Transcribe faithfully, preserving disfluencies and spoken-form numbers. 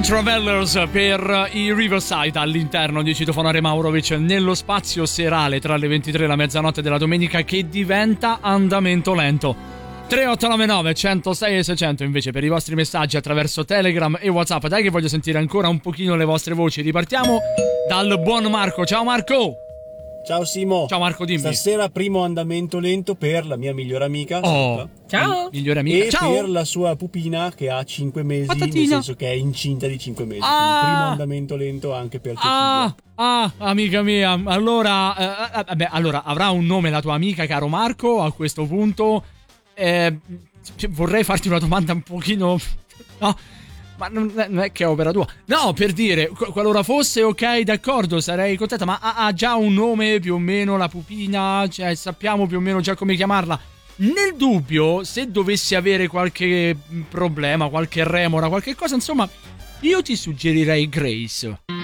Travelers per i Riverside all'interno di Citofonare Maurovic nello spazio serale tra le ventitré e la mezzanotte della domenica che diventa andamento lento. tre otto nove nove uno zero sei seicento invece per i vostri messaggi attraverso Telegram e WhatsApp. Dai che voglio sentire ancora un pochino le vostre voci. Ripartiamo dal buon Marco. Ciao Marco. Ciao Simo. Ciao Marco, dimmi. Stasera primo andamento lento per la mia migliore amica. Oh, ciao. Migliore amica. E ciao. per la sua pupina che ha cinque mesi, Patatina. nel senso che è incinta di cinque mesi. Ah. Primo andamento lento anche per tua Ah, figlia. ah, amica mia. Allora, eh, eh, beh, allora avrà un nome la tua amica, caro Marco, a questo punto. Eh, vorrei farti una domanda un pochino. No. Ma non è che è opera tua. No, per dire, qualora fosse ok, d'accordo, sarei contenta. Ma ha, ha già un nome più o meno la pupina? Cioè, sappiamo più o meno già come chiamarla? Nel dubbio, se dovessi avere qualche problema, qualche remora, qualche cosa, insomma, io ti suggerirei Grace.